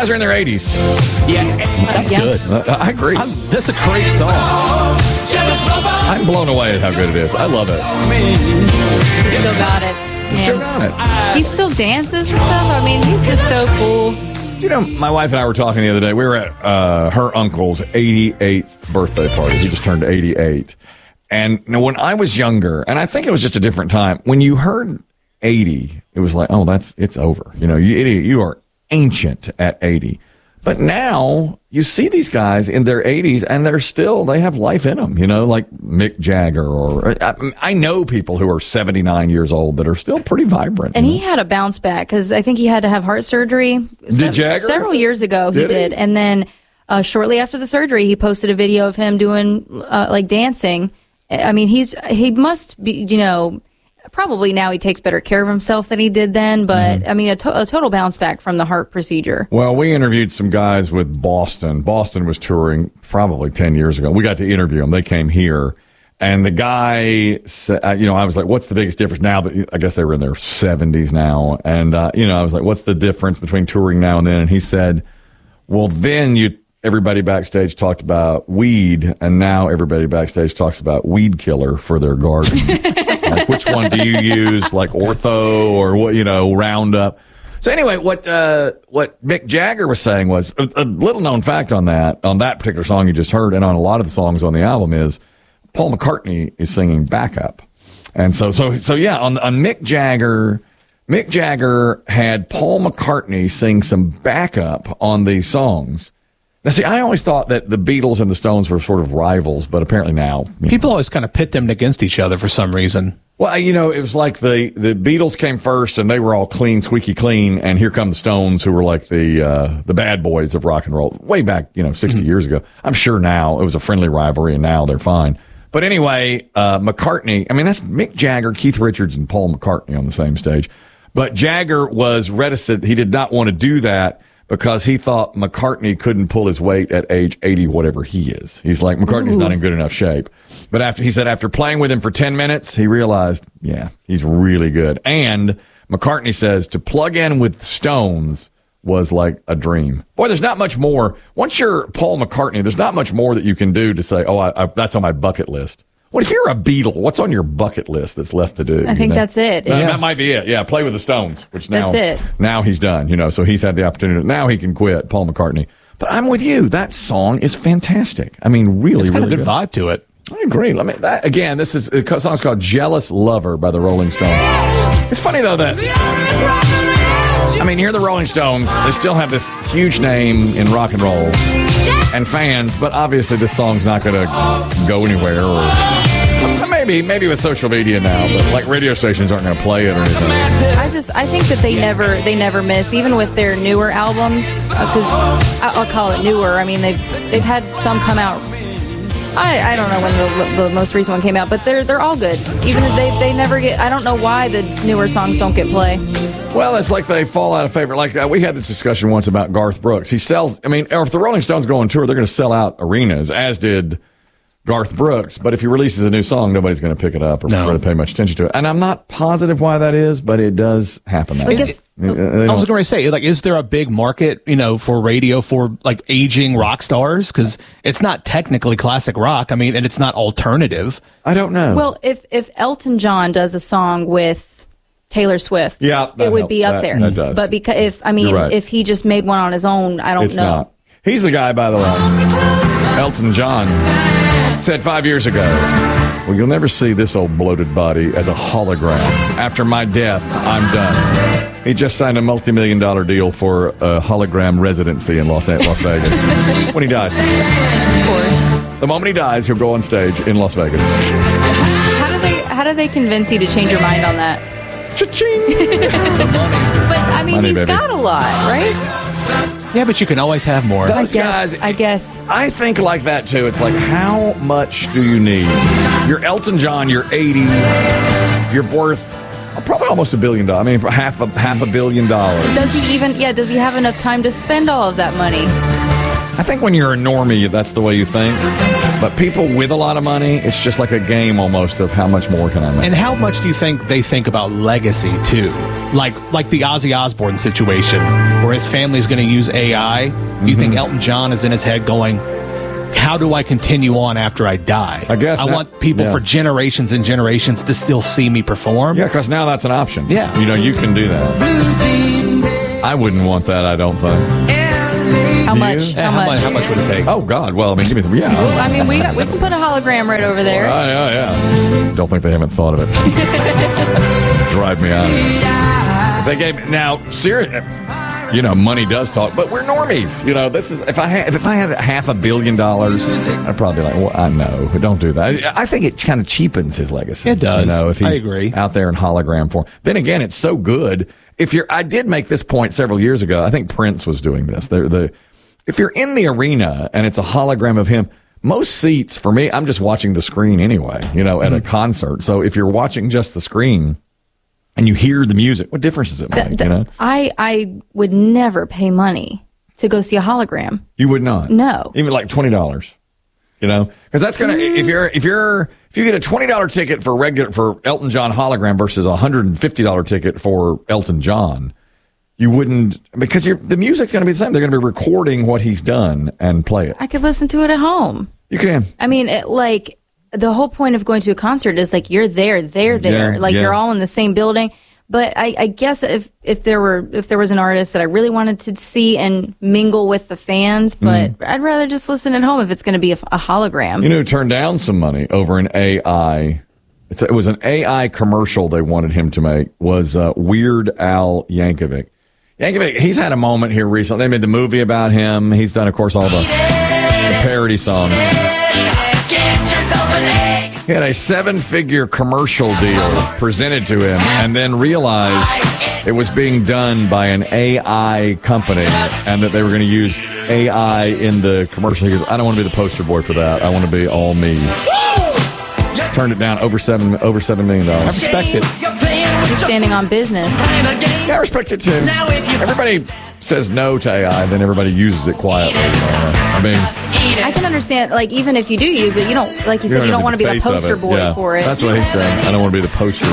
guys are in their 80s. Yeah, that's good. I agree. That's a great song. I'm blown away at how good it is. I love it. He still got it. He still got it. He still dances and stuff. I mean, he's just so cool. You know, my wife and I were talking the other day. We were at her uncle's 88th birthday party. He just turned 88. And you know, when I was younger, and I think it was just a different time, when you heard 80, it was like, oh, it's over. You know, you idiot, you are ancient at 80. But now you see these guys in their 80s and they have life in them, you know, like Mick Jagger or I know people who are 79 years old that are still pretty vibrant. And he had a bounce back because I think he had to have heart surgery. Did Jagger? Several years ago he did. And then shortly after the surgery, he posted a video of him doing like dancing. I mean, he must be, you know, probably now he takes better care of himself than he did then, but I mean, a total bounce back from the heart procedure. Well, we interviewed some guys with Boston. Boston was touring probably 10 years ago. We got to interview them. They came here, and the guy said, you know, I was like, what's the biggest difference now that I guess they were in their 70s now? And, you know, I was like, what's the difference between touring now and then? And he said, well, then everybody backstage talked about weed, and now everybody backstage talks about weed killer for their garden. Like, which one do you use, like Ortho or what, you know, Roundup? So anyway, what Mick Jagger was saying was a little known fact on that particular song you just heard, and on a lot of the songs on the album is Paul McCartney is singing backup. And so yeah, on Mick Jagger had Paul McCartney sing some backup on these songs. Now, see, I always thought that the Beatles and the Stones were sort of rivals, but apparently now... People always kind of pit them against each other for some reason. Well, you know, it was like the Beatles came first, and they were all clean, squeaky clean, and here come the Stones, who were like the bad boys of rock and roll, way back, 60 years ago. I'm sure now it was a friendly rivalry, and now they're fine. But anyway, McCartney, I mean, that's Mick Jagger, Keith Richards, and Paul McCartney on the same stage. But Jagger was reticent. He did not want to do that, because he thought McCartney couldn't pull his weight at age 80, whatever he is. He's like, McCartney's not in good enough shape. But after playing with him for 10 minutes, he realized, yeah, he's really good. And McCartney says to plug in with Stones was like a dream. Boy, there's not much more. Once you're Paul McCartney, there's not much more that you can do to say, oh, that's on my bucket list. What if you're a Beatle? What's on your bucket list that's left to do? I think that's it. That might be it. Yeah, play with the Stones, which now, that's it. Now he's done, so he's had the opportunity. Now he can quit, Paul McCartney. But I'm with you. That song is fantastic. I mean, really, it's got really a good vibe to it. I agree. This is a song's called Jealous Lover by the Rolling Stones. It's funny, though, that... here the Rolling Stones, they still have this huge name in rock and roll and fans, but obviously this song's not going to go anywhere, or maybe with social media now, but like radio stations aren't going to play it or anything. I think that they never miss, even with their newer albums, because I'll call it newer. I mean, they've had some come out. I don't know when the most recent one came out, but they're all good. Even if they never get. I don't know why the newer songs don't get play. Well, it's like they fall out of favor. Like we had this discussion once about Garth Brooks. He sells. Or if the Rolling Stones go on tour, they're going to sell out arenas, as did Garth Brooks. But if he releases a new song, nobody's going to pick it up or really pay much attention to it. And I'm not positive why that is, but it does happen. I was going to say, is there a big market, for radio for like aging rock stars? Because it's not technically classic rock. And it's not alternative. I don't know. Well, if Elton John does a song with Taylor Swift, it would be up there. That does. But because if he just made one on his own, I don't know. Not. He's the guy, by the way. Elton John said 5 years ago, well, you'll never see this old bloated body as a hologram. After my death, I'm done. He just signed a multi-million-dollar deal for a hologram residency in Las Vegas when he dies. Of course. The moment he dies, he'll go on stage in Las Vegas. How do they convince you to change your mind on that? Cha-ching! The money. But, money, he's baby. Got a lot, right? Yeah, but you can always have more. I guess. I think like that, too. It's like, how much do you need? You're Elton John, you're 80, you're worth probably almost $1 billion. Half a billion dollars. Does he have enough time to spend all of that money? I think when you're a normie, that's the way you think. But people with a lot of money, it's just like a game almost of how much more can I make. And how much do you think they think about legacy, too? Like the Ozzy Osbourne situation, where his family's going to use AI. Do you think Elton John is in his head going, how do I continue on after I die? I guess I want people for generations and generations to still see me perform. Yeah, because now that's an option. Yeah. You can do that. I wouldn't want that, I don't think. How much? Yeah, how much would it take? Oh, God. Well, I mean, give me some. Yeah. Well, I mean, we can put a hologram right over there. Yeah. Don't think they haven't thought of it. Drive me out. If they gave now, seriously, money does talk, but we're normies. This is if I had $500 million, I'd probably be like, well, I know, don't do that. I think it kind of cheapens his legacy. It does. If he's I agree. out there in hologram form. Then again, it's so good. I did make this point several years ago. I think Prince was doing this. If you're in the arena and it's a hologram of him, most seats for me, I'm just watching the screen anyway, at a concert. So if you're watching just the screen and you hear the music, what difference does it make? I would never pay money to go see a hologram. You would not? No. Even like $20. Because that's gonna if you get a $20 ticket for Elton John hologram versus a $150 ticket for Elton John, you wouldn't, because the music's going to be the same. They're going to be recording what he's done and play it. I could listen to it at home. You can. I mean, the whole point of going to a concert is you're there, they're there, you're all in the same building. But I guess if there was an artist that I really wanted to see and mingle with the fans, but I'd rather just listen at home if it's going to be a hologram. Who turned down some money over an AI? It was an AI commercial they wanted him to make. Was Weird Al Yankovic. Yankovic, he's had a moment here recently. They made the movie about him. He's done, of course, all the parody songs. He had a 7-figure commercial deal presented to him and then realized it was being done by an AI company and that they were going to use AI in the commercial. He goes, I don't want to be the poster boy for that. I want to be all me. Turned it down over $7 million. I respect it. He's standing on business. Yeah, I respect it too. Everybody says no to AI, then everybody uses it quietly. I can understand, even if you do use it, you don't, like you said, you don't want to be the poster boy for it. That's what he said. I don't want to be the poster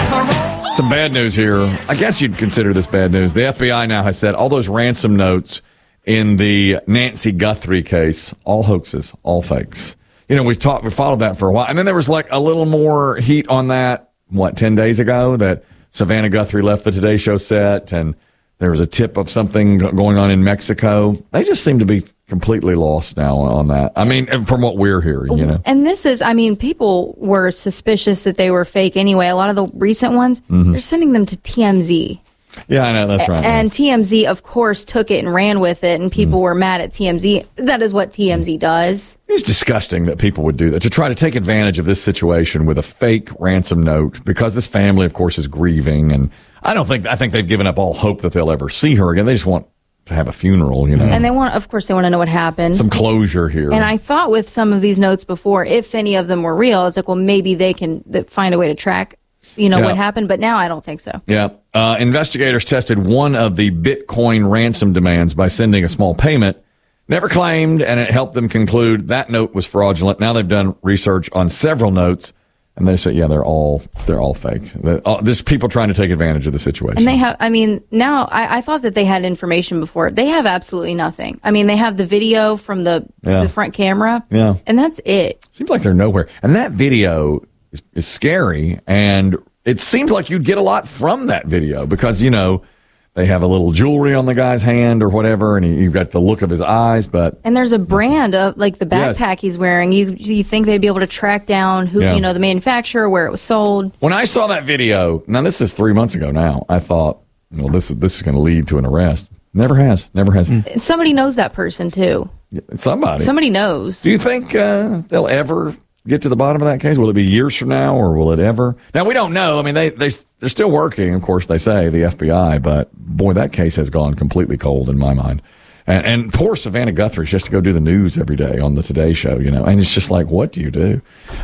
boy. Some bad news here. I guess you'd consider this bad news. The FBI now has said all those ransom notes in the Nancy Guthrie case, all hoaxes, all fakes. We followed that for a while. And then there was a little more heat on that, 10 days ago, that Savannah Guthrie left the Today Show set and there was a tip of something going on in Mexico. They just seem to be completely lost now on that. I mean, from what we're hearing, And this is, people were suspicious that they were fake anyway. A lot of the recent ones, they're sending them to TMZ. Yeah, I know, that's right. And TMZ, of course, took it and ran with it, and people were mad at TMZ. That is what TMZ does. It's disgusting that people would do that, to try to take advantage of this situation with a fake ransom note, because this family, of course, is grieving. And I think they've given up all hope that they'll ever see her again. They just want to have a funeral, And they want to know what happened. Some closure here. And I thought with some of these notes before, if any of them were real, I was like, well, maybe they can find a way to track what happened, but now I don't think so. Yeah. Investigators tested one of the Bitcoin ransom demands by sending a small payment. Never claimed, and it helped them conclude that note was fraudulent. Now they've done research on several notes, and they say, they're all fake. This people trying to take advantage of the situation. And they have, now I thought that they had information before. They have absolutely nothing. They have the video from the front camera, and that's it. Seems like they're nowhere. And that video is scary, and it seems like you'd get a lot from that video because, they have a little jewelry on the guy's hand or whatever, and you've got the look of his eyes, and there's a brand of, the backpack he's wearing. You think they'd be able to track down who, the manufacturer, where it was sold. When I saw that video, now this is 3 months ago now, I thought, well, this is going to lead to an arrest. Never has. Somebody knows that person, too. Somebody knows. Do you think they'll ever get to the bottom of that case? Will it be years from now, or will it ever? Now, we don't know. They're still working, of course, they say, the FBI, but boy, that case has gone completely cold in my mind. And poor Savannah Guthrie, she has to go do the news every day on the Today Show, and it's just like, what do you do?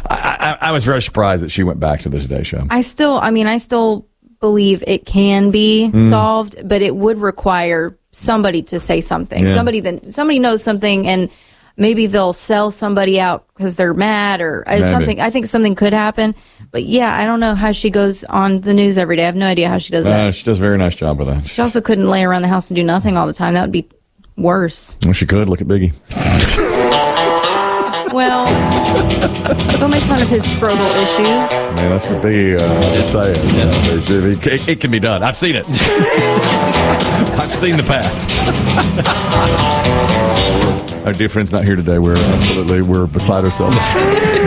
I was very surprised that she went back to the Today Show. I still believe it can be solved, but it would require somebody to say something. Yeah. Somebody knows something, and maybe they'll sell somebody out because they're mad or something. I think something could happen. But yeah, I don't know how she goes on the news every day. I have no idea how she does that. She does a very nice job with that. She also couldn't lay around the house and do nothing all the time. That would be worse. Well, she could. Look at Biggie. Well, don't make fun of his scrotal issues. Man, that's what Biggie is saying. It can be done. I've seen it. I've seen the path. Our dear friend's not here today. We're beside ourselves.